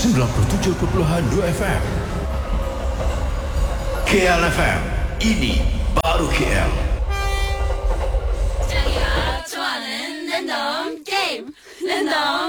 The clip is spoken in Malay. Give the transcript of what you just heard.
97.2 FM. KL FM. Ini baru KL. 저기요, 좋아하는 랜덤 게임 랜덤